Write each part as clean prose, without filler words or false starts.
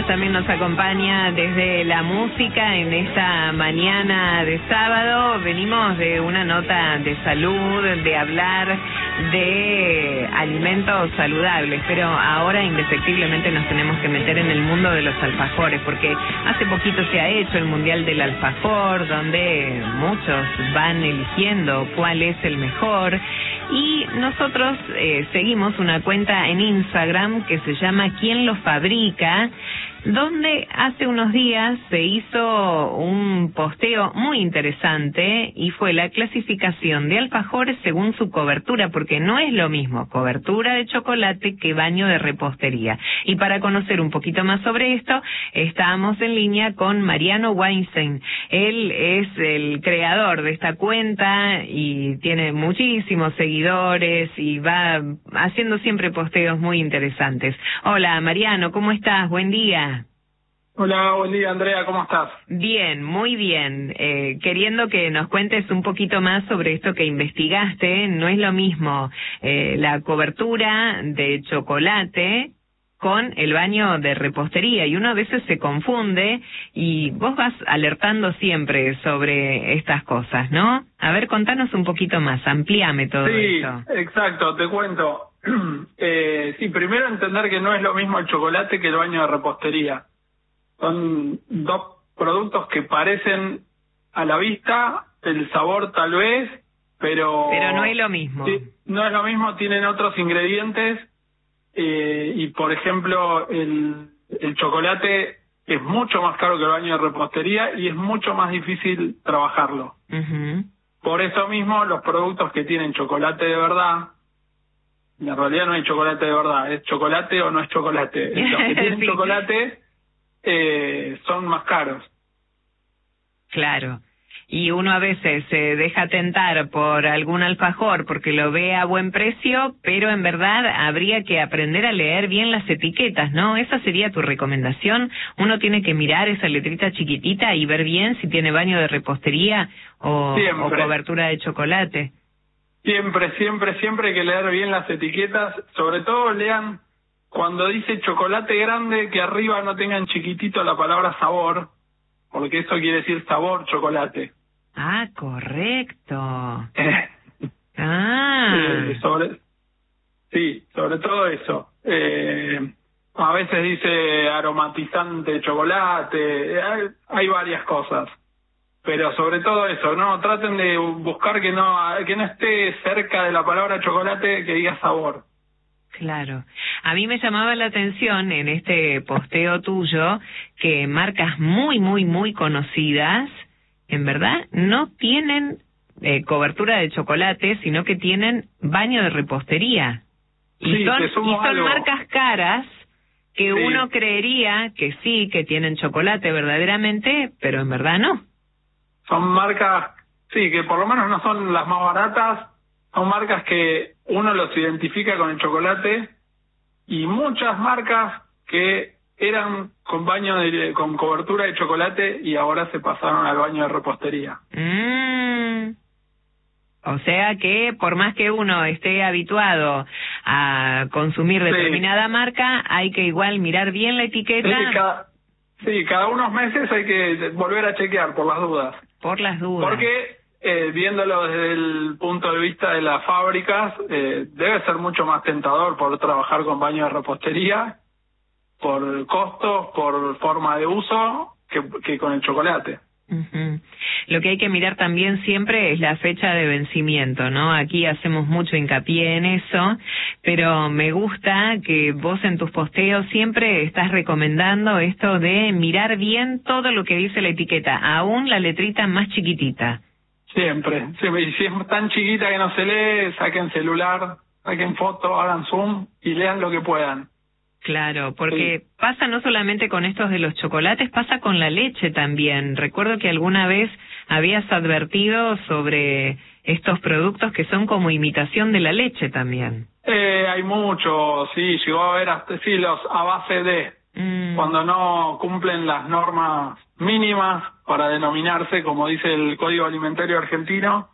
Díaz también nos acompaña desde la música en esta mañana de sábado. Venimos de una nota de salud, de hablar de alimentos saludables, pero ahora indefectiblemente nos tenemos que meter en el mundo de los alfajores, porque hace poquito se ha hecho el Mundial del Alfajor, donde muchos van eligiendo cuál es el mejor. Y nosotros seguimos una cuenta en Instagram que se llama ¿Quién lo fabrica?, donde hace unos días se hizo un posteo muy interesante y fue la clasificación de alfajores según su cobertura, porque no es lo mismo cobertura de chocolate que baño de repostería. Y para conocer un poquito más sobre esto, estamos en línea con Mariano Weinstein. Él es el creador de esta cuenta y tiene muchísimos seguidores y va haciendo siempre posteos muy interesantes. Hola Mariano, ¿cómo estás? Buen día. Hola, buen día Andrea, ¿cómo estás? Bien, muy bien. Queriendo que nos cuentes un poquito más sobre esto que investigaste. No es lo mismo la cobertura de chocolate con el baño de repostería, y uno a veces se confunde, y vos vas alertando siempre sobre estas cosas, ¿no? A ver, contanos un poquito más, amplíame todo esto. Sí, exacto, te cuento. Sí, primero entender que no es lo mismo el chocolate que el baño de repostería. Son dos productos que parecen a la vista, el sabor tal vez, pero no es lo mismo. Sí, no es lo mismo, tienen otros ingredientes, y por ejemplo el chocolate es mucho más caro que el baño de repostería y es mucho más difícil trabajarlo. Uh-huh. Por eso mismo los productos que tienen chocolate de verdad, en realidad no hay chocolate de verdad, es chocolate o no es chocolate. Los que tienen sí. chocolate son más caros. Claro. Y uno a veces se deja tentar por algún alfajor porque lo ve a buen precio, pero en verdad habría que aprender a leer bien las etiquetas, ¿no? Esa sería tu recomendación. Uno tiene que mirar esa letrita chiquitita y ver bien si tiene baño de repostería o cobertura de chocolate. Siempre hay que leer bien las etiquetas. Sobre todo lean cuando dice chocolate grande, que arriba no tengan chiquitito la palabra sabor, porque eso quiere decir sabor chocolate. Ah, correcto. Sobre todo eso. A veces dice aromatizante chocolate, hay varias cosas. Pero sobre todo eso, no traten de buscar que no esté cerca de la palabra chocolate que diga sabor. Claro. A mí me llamaba la atención en este posteo tuyo que marcas muy, muy, muy conocidas, en verdad, no tienen cobertura de chocolate, sino que tienen baño de repostería. Y son marcas caras que uno creería que sí, que tienen chocolate verdaderamente, pero en verdad no. Son marcas, sí, que por lo menos no son las más baratas, son marcas que uno los identifica con el chocolate, y muchas marcas que eran con con cobertura de chocolate y ahora se pasaron al baño de repostería. O sea que por más que uno esté habituado a consumir determinada marca, hay que igual mirar bien la etiqueta. Cada unos meses hay que volver a chequear por las dudas. Por las dudas. Porque viéndolo desde el punto de vista de las fábricas, debe ser mucho más tentador poder trabajar con baño de repostería, por costos, por forma de uso, que con el chocolate. Uh-huh. Lo que hay que mirar también siempre es la fecha de vencimiento, ¿no? Aquí hacemos mucho hincapié en eso, pero me gusta que vos en tus posteos siempre estás recomendando esto de mirar bien todo lo que dice la etiqueta, aún la letrita más chiquitita. Siempre. Y si es tan chiquita que no se lee, saquen celular, saquen foto, hagan zoom y lean lo que puedan. Claro, porque pasa no solamente con estos de los chocolates, pasa con la leche también. Recuerdo que alguna vez habías advertido sobre estos productos que son como imitación de la leche también. Hay mucho, sí, llegó a haber hasta los a base de, cuando no cumplen las normas mínimas para denominarse, como dice el Código Alimentario Argentino,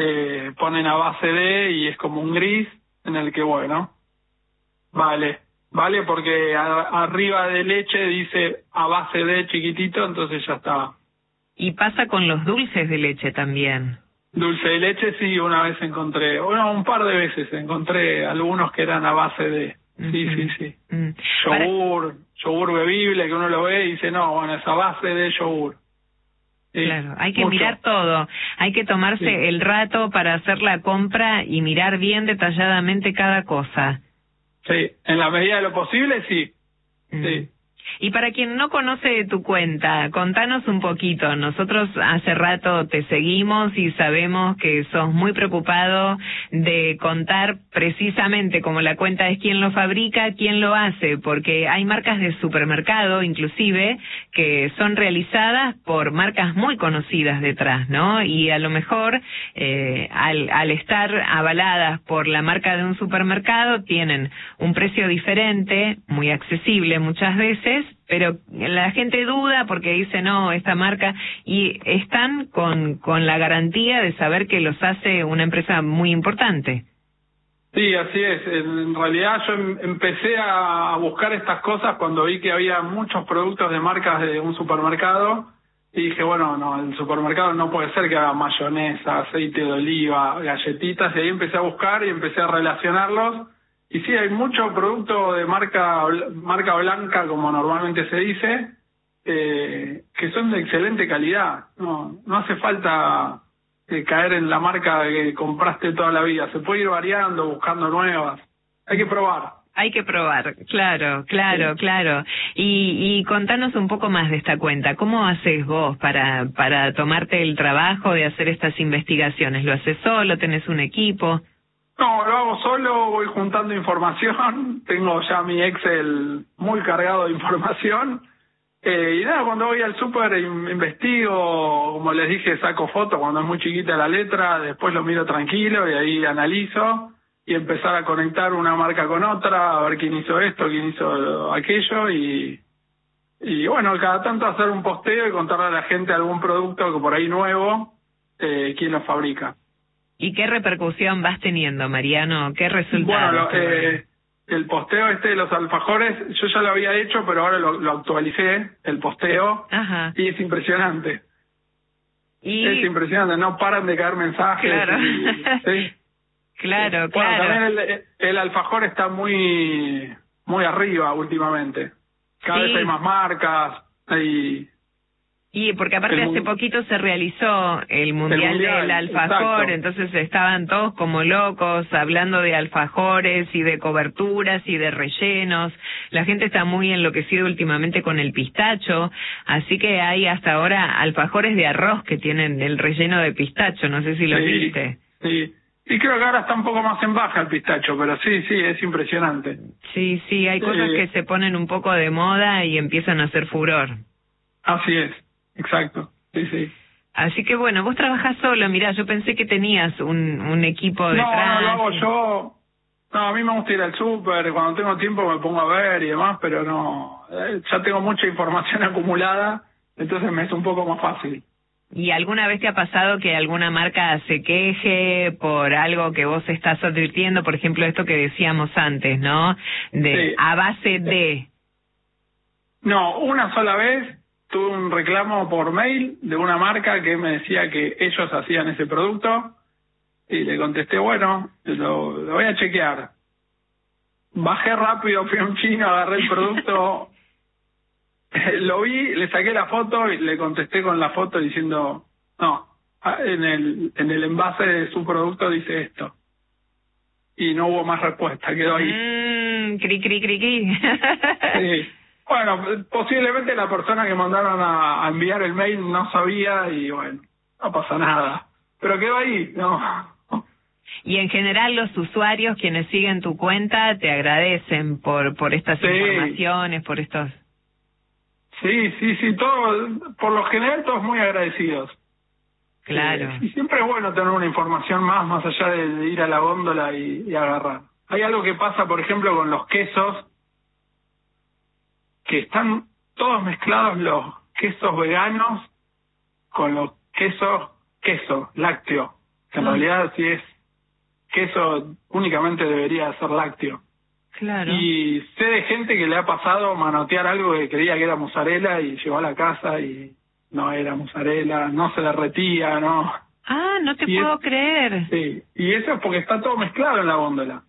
ponen a base de y es como un gris en el que, bueno, vale. ¿vale? Porque arriba de leche dice a base de chiquitito, entonces ya está. Y pasa con los dulces de leche también. Dulce de leche sí, una vez encontré, bueno, un par de veces encontré algunos que eran a base de, sí. Yogur bebible, que uno lo ve y dice, no, bueno, es a base de yogur. Sí, claro, hay que mirar todo, hay que tomarse el rato para hacer la compra y mirar bien detalladamente cada cosa. Sí, en la medida de lo posible, sí. Sí. Y para quien no conoce tu cuenta, contanos un poquito. Nosotros hace rato te seguimos y sabemos que sos muy preocupado de contar precisamente como la cuenta es quién lo fabrica, quién lo hace, porque hay marcas de supermercado inclusive que son realizadas por marcas muy conocidas detrás, ¿no? Y a lo mejor al estar avaladas por la marca de un supermercado tienen un precio diferente, muy accesible muchas veces, pero la gente duda porque dice, no, esta marca, y están con la garantía de saber que los hace una empresa muy importante. Sí, así es. En realidad yo empecé a buscar estas cosas cuando vi que había muchos productos de marcas de un supermercado y dije, bueno, no, el supermercado no puede ser que haga mayonesa, aceite de oliva, galletitas, y ahí empecé a buscar y empecé a relacionarlos. Y sí, hay mucho producto de marca blanca, como normalmente se dice, que son de excelente calidad. No hace falta caer en la marca que compraste toda la vida. Se puede ir variando, buscando nuevas. Hay que probar. Hay que probar, claro. Y contanos un poco más de esta cuenta. ¿Cómo haces vos para tomarte el trabajo de hacer estas investigaciones? ¿Lo haces solo? ¿Tenés un equipo? No, lo hago solo, voy juntando información, tengo ya mi Excel muy cargado de información, y nada, cuando voy al súper investigo, como les dije, saco fotos cuando es muy chiquita la letra, después lo miro tranquilo y ahí analizo, y empezar a conectar una marca con otra, a ver quién hizo esto, quién hizo aquello, y bueno, cada tanto hacer un posteo y contarle a la gente algún producto que por ahí nuevo, quién lo fabrica. ¿Y qué repercusión vas teniendo, Mariano? ¿Qué resultados? Bueno, el posteo de los alfajores, yo ya lo había hecho, pero ahora lo actualicé, el posteo, Ajá. Y es impresionante. ¿Y? Es impresionante, no paran de caer mensajes. Claro. ¿Sí? Claro. Bueno, también el alfajor está muy arriba últimamente. Cada vez hay más marcas, Y porque aparte hace poquito se realizó el mundial del alfajor, exacto. Entonces estaban todos como locos hablando de alfajores y de coberturas y de rellenos. La gente está muy enloquecida últimamente con el pistacho, así que hay hasta ahora alfajores de arroz que tienen el relleno de pistacho, no sé si lo viste. Sí. Y creo que ahora está un poco más en baja el pistacho, pero sí, es impresionante. Sí, hay cosas que se ponen un poco de moda y empiezan a hacer furor. Así es. Exacto, sí. Así que bueno, vos trabajás solo, mirá, yo pensé que tenías un equipo detrás. No, lo hago yo. No, a mí me gusta ir al súper, cuando tengo tiempo me pongo a ver y demás, pero no, ya tengo mucha información acumulada, entonces me es un poco más fácil. ¿Y alguna vez te ha pasado que alguna marca se queje por algo que vos estás advirtiendo? Por ejemplo, esto que decíamos antes, ¿no? De a base de... No, una sola vez tuve un reclamo por mail de una marca que me decía que ellos hacían ese producto y le contesté, bueno, lo voy a chequear. Bajé rápido, fui a un chino, agarré el producto, lo vi, le saqué la foto y le contesté con la foto diciendo, no, en el envase de su producto dice esto. Y no hubo más respuesta, quedó ahí. Cri. Sí. Bueno, posiblemente la persona que mandaron a enviar el mail no sabía y bueno, no pasa nada. Pero quedó ahí, ¿no? Y en general los usuarios quienes siguen tu cuenta te agradecen por estas informaciones, por estos... Sí, todo, por lo general todos muy agradecidos. Claro. Y siempre es bueno tener una información más allá de ir a la góndola y agarrar. Hay algo que pasa, por ejemplo, con los quesos, que están todos mezclados los quesos veganos con los queso lácteo, que en realidad si es queso únicamente debería ser lácteo. Claro. Y sé de gente que le ha pasado manotear algo que creía que era mozzarella y llegó a la casa y no era mozzarella, no se derretía, no. Ah, no te puedo creer. Sí, y eso es porque está todo mezclado en la góndola.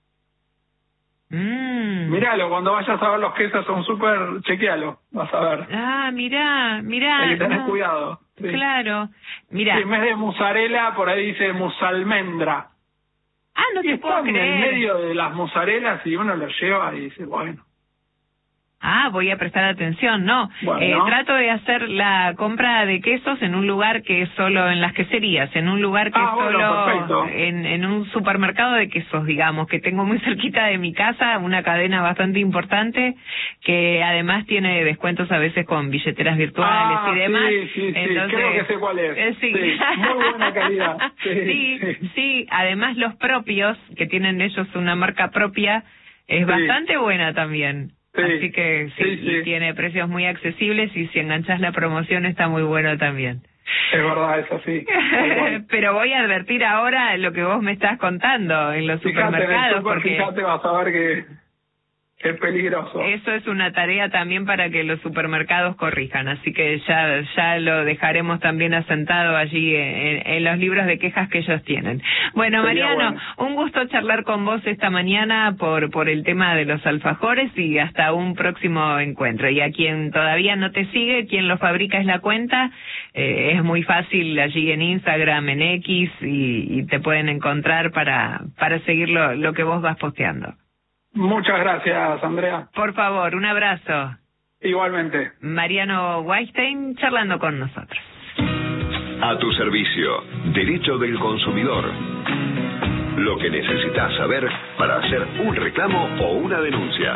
Míralo, cuando vayas a ver los quesos son súper, chequealo, vas a ver. Ah, mirá. Hay que tener cuidado. Sí. Claro, mirá. Sí, en vez de mozzarella, por ahí dice musalmendra. Ah, no te puedo creer. En el medio de las mozzarellas y uno lo lleva y dice, bueno. Ah, voy a prestar atención, no. Bueno. Trato de hacer la compra de quesos en un lugar que es solo en las queserías, en un lugar que es solo en un supermercado de quesos, digamos, que tengo muy cerquita de mi casa, una cadena bastante importante, que además tiene descuentos a veces con billeteras virtuales y demás. Sí, entonces, creo que sé cuál es. Sí. Muy buena calidad. Sí, además los propios, que tienen ellos una marca propia, es bastante buena también. Sí, así que y tiene precios muy accesibles y si enganchás la promoción está muy bueno también. Es verdad, eso sí. Pero voy a advertir ahora lo que vos me estás contando en los supermercados. Fíjate, vas a ver que es peligroso. Eso es una tarea también para que los supermercados corrijan, así que ya lo dejaremos también asentado allí en los libros de quejas que ellos tienen. Bueno, Mariano, un gusto charlar con vos esta mañana por el tema de los alfajores y hasta un próximo encuentro. Y a quien todavía no te sigue, quien lo fabrica es la cuenta, es muy fácil allí en Instagram, en X, y te pueden encontrar para seguir lo que vos vas posteando. Muchas gracias, Andrea. Por favor, un abrazo. Igualmente. Mariano Weinstein charlando con nosotros. A tu servicio, Derecho del Consumidor. Lo que necesitas saber para hacer un reclamo o una denuncia.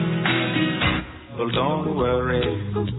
Don't worry.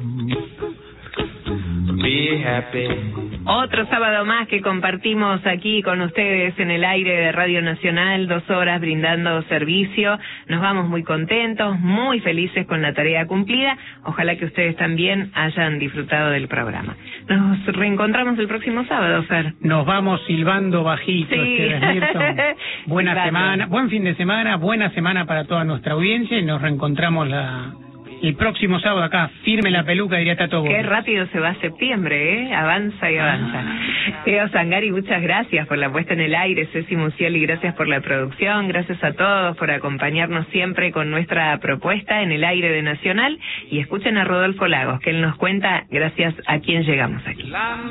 Be happy. Otro sábado más que compartimos aquí con ustedes en el aire de Radio Nacional, 2 horas brindando servicio. Nos vamos muy contentos, muy felices con la tarea cumplida. Ojalá que ustedes también hayan disfrutado del programa. Nos reencontramos el próximo sábado, Fer. Nos vamos silbando bajito, sí. Mirton. Buena semana, buen fin de semana, buena semana para toda nuestra audiencia y nos reencontramos el próximo sábado acá, firme la peluca, diría Tato Gómez. Qué rápido se va septiembre, avanza y avanza. Teo Sangari, muchas gracias por la puesta en el aire. Ceci Musioli, gracias por la producción. Gracias a todos por acompañarnos siempre con nuestra propuesta en el aire de Nacional. Y escuchen a Rodolfo Lagos, que él nos cuenta gracias a quién llegamos aquí.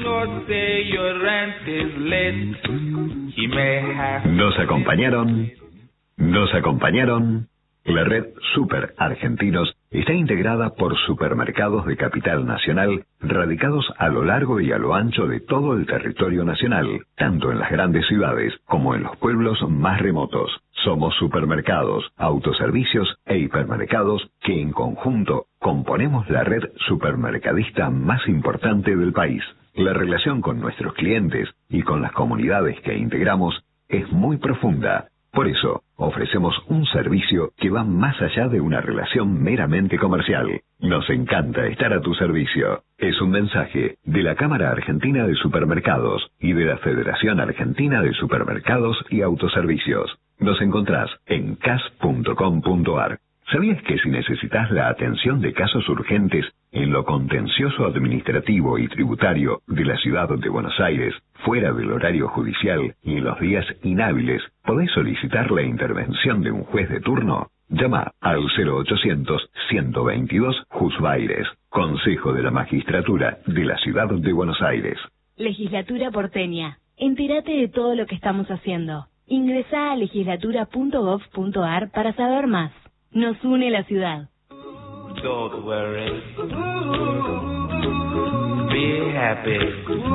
Nos acompañaron. La red Super Argentinos está integrada por supermercados de capital nacional radicados a lo largo y a lo ancho de todo el territorio nacional, tanto en las grandes ciudades como en los pueblos más remotos. Somos supermercados, autoservicios e hipermercados que en conjunto componemos la red supermercadista más importante del país. La relación con nuestros clientes y con las comunidades que integramos es muy profunda. Por eso, ofrecemos un servicio que va más allá de una relación meramente comercial. Nos encanta estar a tu servicio. Es un mensaje de la Cámara Argentina de Supermercados y de la Federación Argentina de Supermercados y Autoservicios. Nos encontrás en cas.com.ar. ¿Sabías que si necesitas la atención de casos urgentes en lo contencioso administrativo y tributario de la ciudad de Buenos Aires, fuera del horario judicial y en los días inhábiles, podés solicitar la intervención de un juez de turno? Llama al 0800-122 Juzbaires, Consejo de la Magistratura de la ciudad de Buenos Aires. Legislatura porteña. Entérate de todo lo que estamos haciendo. Ingresá a legislatura.gov.ar para saber más. Nos une la ciudad. Don't worry. Be happy.